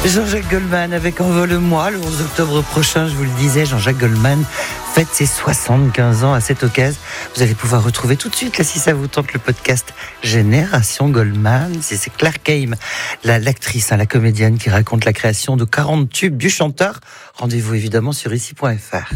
Jean-Jacques Goldman avec Envole-moi le 11 octobre prochain, je vous le disais, Jean-Jacques Goldman fête ses 75 ans. À cette occasion, vous allez pouvoir retrouver tout de suite, là, si ça vous tente, le podcast Génération Goldman. C'est Claire Keim, l'actrice, la comédienne qui raconte la création de 40 tubes du chanteur. Rendez-vous évidemment sur ici.fr.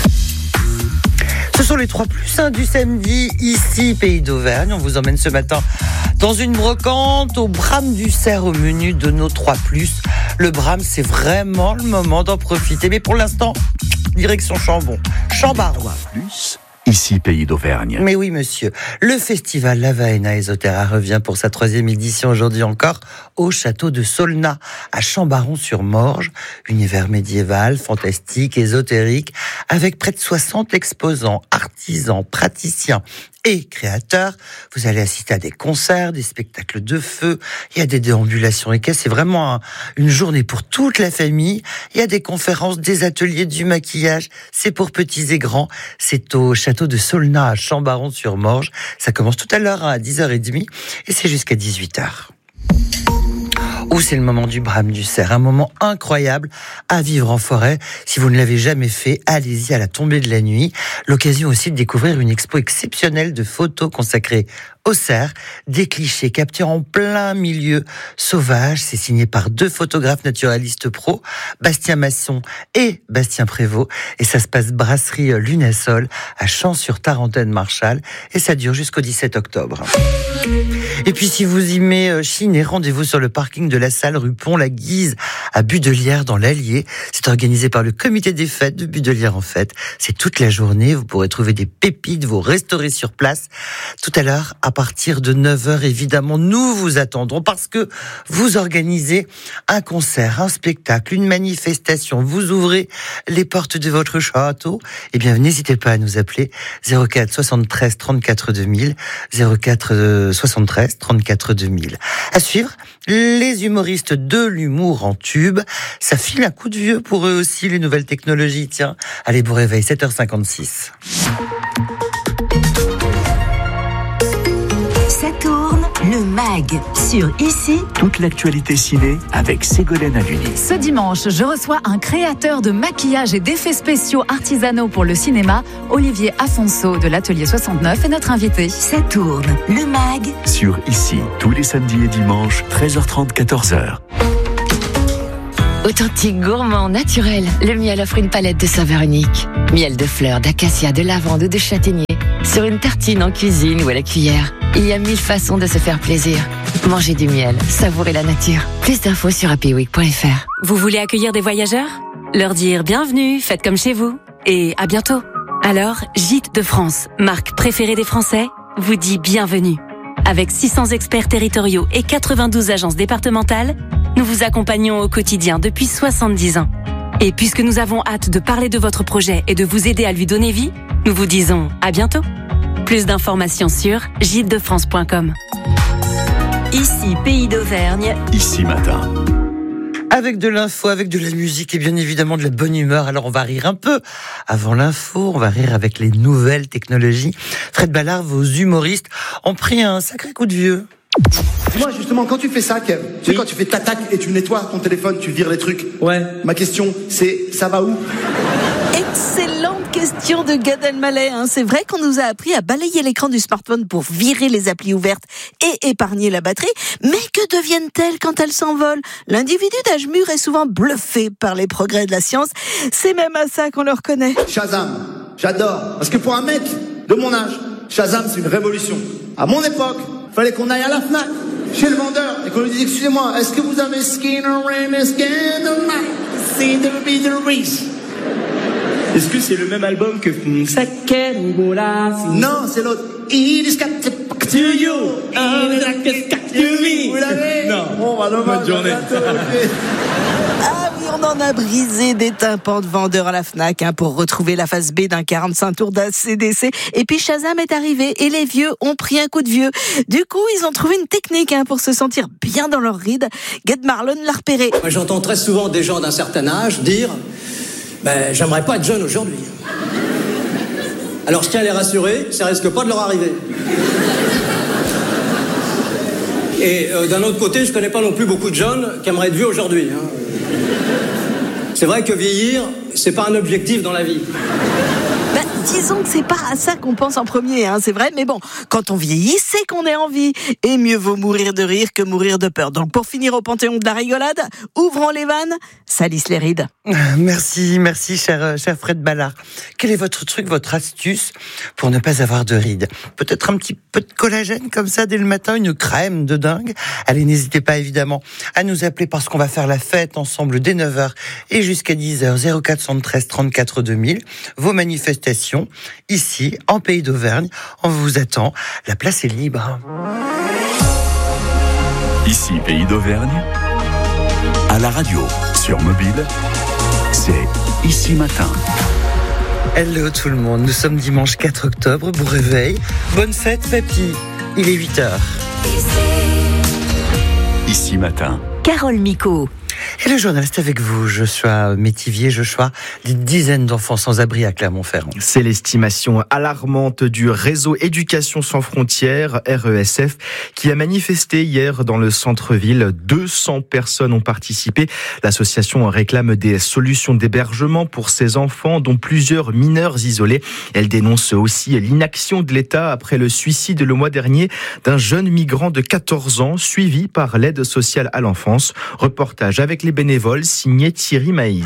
Ce sont les 3+1 du samedi, ici, Pays d'Auvergne. On vous emmène ce matin dans une brocante au Brame du Cerf au menu de nos 3+. Le Brame, c'est vraiment le moment d'en profiter. Mais pour l'instant, direction Chambon. Chambaron. 3+, ici, Pays d'Auvergne. Mais oui, monsieur. Le festival La Vaena Esoterra revient pour sa 3e édition aujourd'hui encore au château de Saulnat, à Chambaron-sur-Morge. Univers médiéval, fantastique, ésotérique, avec près de 60 exposants, artisans, praticiens et créateurs. Vous allez assister à des concerts, des spectacles de feu, il y a des déambulations équestres, c'est vraiment une journée pour toute la famille. Il y a des conférences, des ateliers, du maquillage, c'est pour petits et grands. C'est au château de Saulnat à Chambaron-sur-Morge. Ça commence tout à l'heure à 10h30 et c'est jusqu'à 18h. C'est le moment du Brame du Cerf, un moment incroyable à vivre en forêt. Si vous ne l'avez jamais fait, allez-y à la tombée de la nuit. L'occasion aussi de découvrir une expo exceptionnelle de photos consacrées au cerf, des clichés captés en plein milieu sauvage. C'est signé par 2 photographes naturalistes pros, Bastien Masson et Bastien Prévost. Et ça se passe brasserie Lunasol à Champs-sur-Tarentaine-Marchal. Et ça dure jusqu'au 17 octobre. Et puis si vous y aimez chiner, rendez-vous sur le parking de la salle rue Pont-la-Guise à Budelière dans l'Allier. C'est organisé par le comité des fêtes de Budelière en fait. C'est toute la journée. Vous pourrez trouver des pépites, vous restaurez sur place. Tout à l'heure, à partir de 9h, évidemment, nous vous attendrons parce que vous organisez un concert, un spectacle, une manifestation. Vous ouvrez les portes de votre château. Eh bien, n'hésitez pas à nous appeler 04 73 34 2000, 04 73 34 2000. À suivre, les humoristes de l'humour en tube. Ça file un coup de vieux pour eux aussi, les nouvelles technologies. Tiens, allez, bon réveil, 7h56. Ça tourne, le MAG, sur Ici. Toute l'actualité ciné avec Ségolène Aluni. Ce dimanche, je reçois un créateur de maquillage et d'effets spéciaux artisanaux pour le cinéma, Olivier Afonso de l'Atelier 69 est notre invité. Ça tourne, le MAG. Sur Ici, tous les samedis et dimanches, 13h30, 14h. Authentique, gourmand, naturel, le miel offre une palette de saveurs uniques. Miel de fleurs, d'acacia, de lavande ou de châtaignier. Sur une tartine en cuisine ou à la cuillère. Il y a 1000 façons de se faire plaisir. Mangez du miel, savourez la nature. Plus d'infos sur happyweek.fr. Vous voulez accueillir des voyageurs ? Leur dire bienvenue, faites comme chez vous. Et à bientôt. Alors, Gîtes de France, marque préférée des Français, vous dit bienvenue. Avec 600 experts territoriaux et 92 agences départementales, nous vous accompagnons au quotidien depuis 70 ans. Et puisque nous avons hâte de parler de votre projet et de vous aider à lui donner vie, nous vous disons à bientôt. Plus d'informations sur gîtesdefrance.com. Ici, Pays d'Auvergne. Ici matin. Avec de l'info, avec de la musique et bien évidemment de la bonne humeur. Alors on va rire un peu avant l'info, on va rire avec les nouvelles technologies. Fred Ballard, vos humoristes ont pris un sacré coup de vieux. Moi justement, quand tu fais ça, Kev, tu sais, quand tu fais tac et tu nettoies ton téléphone, tu vires les trucs. Ouais. Ma question, c'est ça va où? Excellente question de Gad Elmaleh. C'est vrai qu'on nous a appris à balayer l'écran du smartphone pour virer les applis ouvertes et épargner la batterie. Mais que deviennent-elles quand elles s'envolent ? L'individu d'âge mûr est souvent bluffé par les progrès de la science. C'est même à ça qu'on le reconnaît. Shazam, j'adore. Parce que pour un mec de mon âge, Shazam, c'est une révolution. À mon époque, fallait qu'on aille à la Fnac, chez le vendeur, et qu'on lui dise, excusez-moi, est-ce que vous avez Skinner and Skinner? Est-ce que c'est le même album que Non, c'est l'autre. It is got to you. Vous l'avez? Non. Bon, bah, bonne journée. Ah oui, on en a brisé des tympans de vendeurs à la Fnac pour retrouver la face B d'un 45 tours d'ACDC. Et puis Shazam est arrivé et les vieux ont pris un coup de vieux. Du coup, ils ont trouvé une technique pour se sentir bien dans leur ride. Gad Marlon l'a repéré. Moi, j'entends très souvent des gens d'un certain âge dire j'aimerais pas être jeune aujourd'hui. Alors je tiens à les rassurer, ça risque pas de leur arriver. Et d'un autre côté, je connais pas non plus beaucoup de jeunes qui aimeraient être vieux aujourd'hui. C'est vrai que vieillir, c'est pas un objectif dans la vie. Disons que c'est pas à ça qu'on pense en premier, c'est vrai, mais bon, quand on vieillit, c'est qu'on est en vie. Et mieux vaut mourir de rire que mourir de peur. Donc pour finir au panthéon de la rigolade, ouvrons les vannes, salissent les rides. Merci, cher Fred Ballard. Quel est votre truc, votre astuce pour ne pas avoir de rides? Peut-être un petit peu de collagène comme ça dès le matin, une crème de dingue. Allez, n'hésitez pas évidemment à nous appeler parce qu'on va faire la fête ensemble dès 9h et jusqu'à 10h, 0473 34 2000. Vos manifestations ici, en Pays d'Auvergne, on vous attend. La place est libre. Ici, Pays d'Auvergne, à la radio, sur mobile, c'est Ici Matin. Hello tout le monde, nous sommes dimanche 4 octobre, bon réveil. Bonne fête papy, il est 8h. Ici Matin. Carole Micot. Et le journaliste avec vous, Joshua Métivier. Joshua, des dizaines d'enfants sans abri à Clermont-Ferrand. C'est l'estimation alarmante du réseau Éducation sans frontières, RESF, qui a manifesté hier dans le centre-ville. 200 personnes ont participé. L'association réclame des solutions d'hébergement pour ces enfants, dont plusieurs mineurs isolés. Elle dénonce aussi l'inaction de l'État après le suicide le mois dernier d'un jeune migrant de 14 ans suivi par l'aide sociale à l'enfance. Reportage avec les bénévoles, signé Thierry Maïz.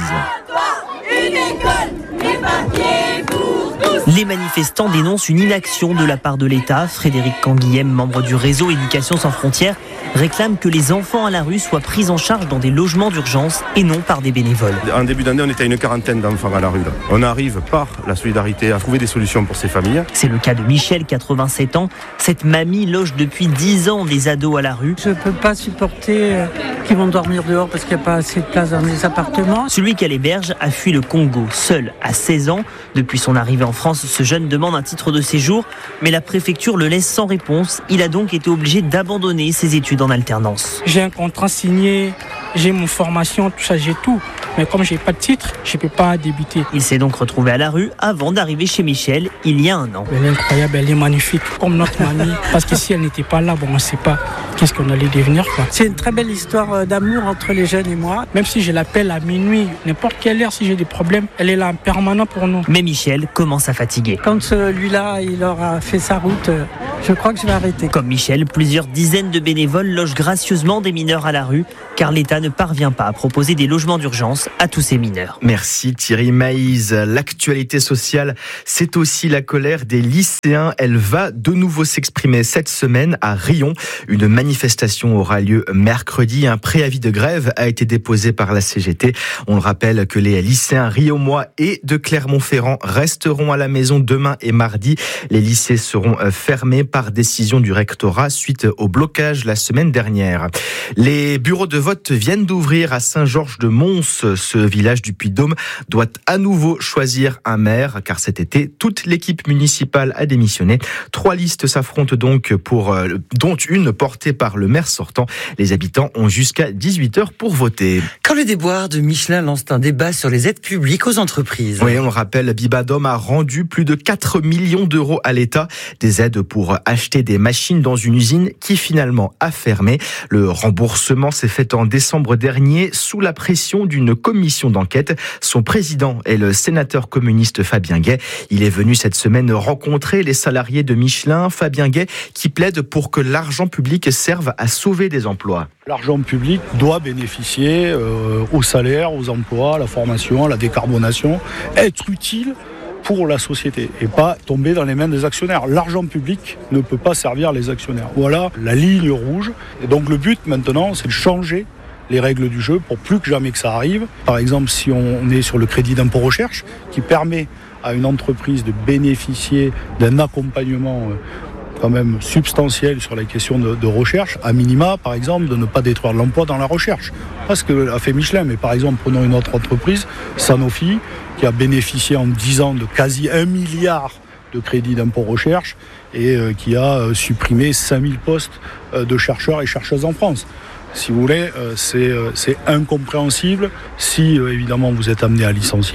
Les manifestants dénoncent une inaction de la part de l'État. Frédéric Canguilhem, membre du réseau Éducation sans frontières, réclame que les enfants à la rue soient pris en charge dans des logements d'urgence et non par des bénévoles. En début d'année, on était à une quarantaine d'enfants à la rue. On arrive par la solidarité à trouver des solutions pour ces familles. C'est le cas de Michel, 87 ans. Cette mamie loge depuis 10 ans des ados à la rue. Je ne peux pas supporter qu'ils vont dormir dehors parce qu'il n'y a pas assez de place dans les appartements. Celui qu'elle héberge a fui le Congo, seul, à 16 ans. Depuis son arrivée en France, ce jeune demande un titre de séjour, mais la préfecture le laisse sans réponse. Il a donc été obligé d'abandonner ses études en alternance. J'ai un contrat signé, j'ai mon formation, tout ça, j'ai tout. Mais comme j'ai pas de titre, je peux pas débuter. Il s'est donc retrouvé à la rue avant d'arriver chez Michel, il y a un an. Elle est incroyable, elle est magnifique, comme notre mamie. Parce que si elle n'était pas là, on ne sait pas qu'est-ce qu'on allait devenir. C'est une très belle histoire d'amour entre les jeunes et moi. Même si je l'appelle à minuit, n'importe quelle heure, si j'ai des problèmes, elle est là en permanent pour nous. Mais Michel commence à fatiguer. Quand celui-là, il aura fait sa route, je crois que je vais arrêter. Comme Michel, plusieurs dizaines de bénévoles logent gracieusement des mineurs à la rue, car l'État ne parvient pas à proposer des logements d'urgence à tous ces mineurs. Merci Thierry Maïz. L'actualité sociale, c'est aussi la colère des lycéens. Elle va de nouveau s'exprimer cette semaine à Riom. Une manifestation aura lieu mercredi. Un préavis de grève a été déposé par la CGT. On le rappelle que les lycéens riomois et de Clermont-Ferrand resteront à la maison demain et mardi. Les lycées seront fermés par décision du rectorat suite au blocage la semaine dernière. Les bureaux de vote viennent d'ouvrir à Saint-Georges-de-Mons. Ce village du Puy-de-Dôme doit à nouveau choisir un maire, car cet été, toute l'équipe municipale a démissionné. 3 listes s'affrontent donc, dont une portée par le maire sortant. Les habitants ont jusqu'à 18h pour voter. Quand le déboire de Michelin lance un débat sur les aides publiques aux entreprises. Oui, on le rappelle, Bibadom a rendu plus de 4 millions d'euros à l'État. Des aides pour acheter des machines dans une usine qui finalement a fermé. Le remboursement s'est fait en décembre dernier sous la pression d'une commission d'enquête. Son président est le sénateur communiste Fabien Gay. Il est venu cette semaine rencontrer les salariés de Michelin. Fabien Gay qui plaide pour que l'argent public serve à sauver des emplois. L'argent public doit bénéficier aux salaires, aux emplois, à la formation, à la décarbonation, être utile pour la société et pas tomber dans les mains des actionnaires. L'argent public ne peut pas servir les actionnaires. Voilà la ligne rouge. Et donc le but maintenant, c'est de changer les règles du jeu pour plus que jamais que ça arrive. Par exemple, si on est sur le crédit d'impôt recherche qui permet à une entreprise de bénéficier d'un accompagnement quand même substantiel sur les questions de recherche, à minima, par exemple, de ne pas détruire l'emploi dans la recherche. Pas ce que a fait Michelin, mais par exemple, prenons une autre entreprise, Sanofi, qui a bénéficié en 10 ans de quasi 1 milliard de crédits d'impôt recherche et qui a supprimé 5000 postes de chercheurs et chercheuses en France. Si vous voulez, c'est incompréhensible. Si, évidemment, vous êtes amené à licencier,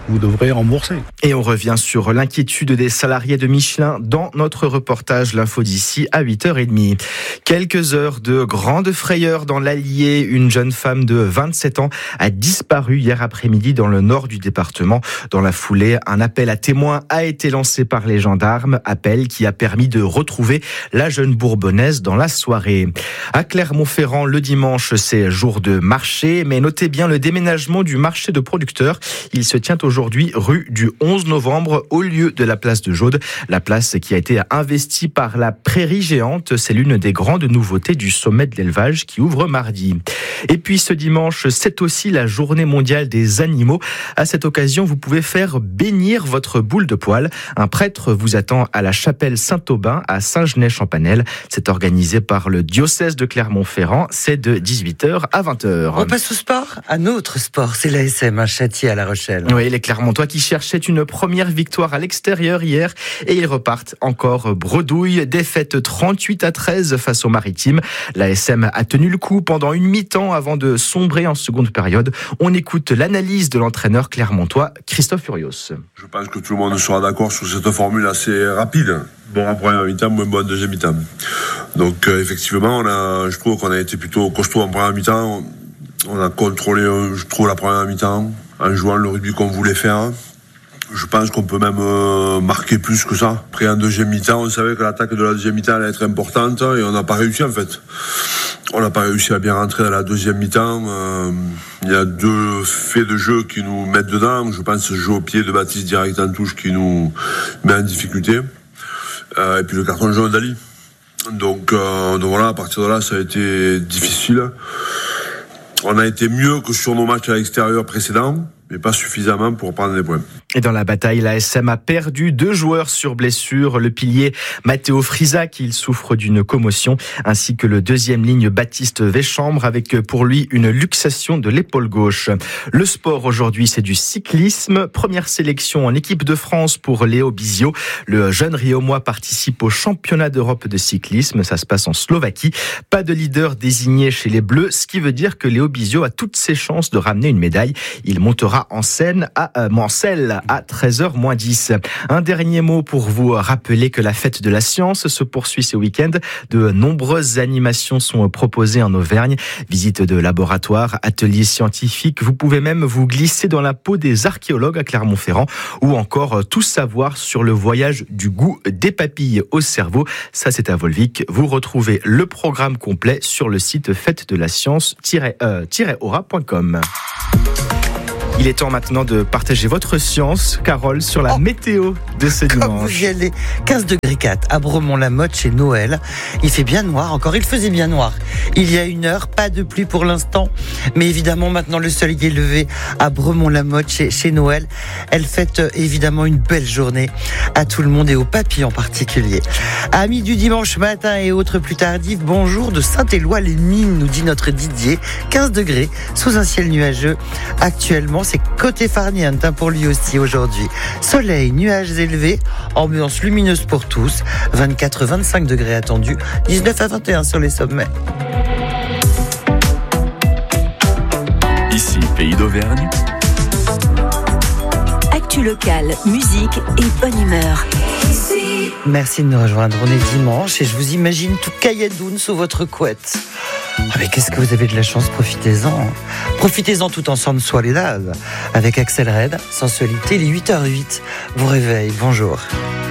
vous devrez rembourser. Et on revient sur l'inquiétude des salariés de Michelin dans notre reportage L'Info d'ici à 8h30. Quelques heures de grande frayeur dans l'Allier. Une jeune femme de 27 ans a disparu hier après-midi dans le nord du département. Dans la foulée, un appel à témoins a été lancé par les gendarmes. Appel qui a permis de retrouver la jeune Bourbonnaise dans la soirée. À Clermont-Ferrand, le dimanche, c'est jour de marché. Mais notez bien le déménagement du marché de producteurs. Il se tient aujourd'hui rue du 11 novembre au lieu de la place de Jaude. La place qui a été investie par la Prairie Géante. C'est l'une des grandes nouveautés du sommet de l'élevage qui ouvre mardi. Et puis ce dimanche, c'est aussi la journée mondiale des animaux. À cette occasion, vous pouvez faire bénir votre boule de poil. Un prêtre vous attend à la chapelle Saint-Aubin à Saint-Genès-Champanel. C'est organisé par le diocèse de Clermont-Ferrand. C'est de 18h à 20h. On passe au sport. Un autre sport, c'est l'ASM, un Châtier à La Rochelle. Oui, les Clermontois qui cherchaient une première victoire à l'extérieur hier et ils repartent encore bredouille. Défaite 38-13 face aux Maritimes. L'ASM a tenu le coup pendant une mi-temps avant de sombrer en seconde période. On écoute l'analyse de l'entraîneur clermontois Christophe Furios. Je pense que tout le monde sera d'accord sur cette formule assez rapide. Bon en première mi-temps, moins bon en deuxième mi-temps. Donc effectivement, je trouve qu'on a été plutôt costaud en première mi-temps. On a contrôlé, je trouve, la première mi-temps en jouant le rugby qu'on voulait faire. Je pense qu'on peut même marquer plus que ça. Après, en deuxième mi-temps, on savait que l'attaque de la deuxième mi-temps allait être importante et on n'a pas réussi en fait. On n'a pas réussi à bien rentrer dans la deuxième mi-temps. Il y a deux faits de jeu qui nous mettent dedans. Je pense ce jeu au pied de Baptiste direct en touche qui nous met en difficulté. Et puis le carton jaune d'Ali. Donc voilà, à partir de là, ça a été difficile. On a été mieux que sur nos matchs à l'extérieur précédents, mais pas suffisamment pour prendre des points. Et dans la bataille, la SM a perdu 2 joueurs sur blessure. Le pilier Matteo Frisac, il souffre d'une commotion, ainsi que le deuxième ligne Baptiste Véchambre, avec pour lui une luxation de l'épaule gauche. Le sport aujourd'hui, c'est du cyclisme. Première sélection en équipe de France pour Léo Bizio. Le jeune Riaumois participe au championnat d'Europe de cyclisme. Ça se passe en Slovaquie. Pas de leader désigné chez les Bleus, ce qui veut dire que Léo Bizio a toutes ses chances de ramener une médaille. Il montera en scène à Mansell à 13h-10. Un dernier mot pour vous rappeler que la fête de la science se poursuit ce week-end. De nombreuses animations sont proposées en Auvergne. Visite de laboratoire, ateliers scientifiques. Vous pouvez même vous glisser dans la peau des archéologues à Clermont-Ferrand ou encore tout savoir sur le voyage du goût des papilles au cerveau. Ça, c'est à Volvic. Vous retrouvez le programme complet sur le site fête-de-la-science-aura.com. Il est temps maintenant de partager votre science, Carole, sur la météo de ce dimanche. Comme vous y allez, 15 degrés 4 à Bremont-la-Motte chez Noël. Il fait bien noir, encore il faisait bien noir. Il y a 1 heure, pas de pluie pour l'instant. Mais évidemment, maintenant le soleil est levé à Bremont-la-Motte chez Noël. Elle fête évidemment une belle journée à tout le monde et aux papilles en particulier. Amis du dimanche matin et autres plus tardifs, bonjour de Saint-Éloi-les-Mines, nous dit notre Didier. 15 degrés sous un ciel nuageux. Actuellement, c'est côté farniente pour lui aussi aujourd'hui. Soleil, nuages élevés, ambiance lumineuse pour tous. 24-25 degrés attendus, 19 à 21 sur les sommets. Ici, Pays d'Auvergne. Actu locale, musique et bonne humeur. Merci de nous rejoindre. On est dimanche et je vous imagine tout Cayadoun sous votre couette. Ah mais qu'est-ce que vous avez de la chance, profitez-en. Profitez-en tout en sans soledad. Avec Axel Red, Sensualité, les 8h08 vous réveille. Bonjour.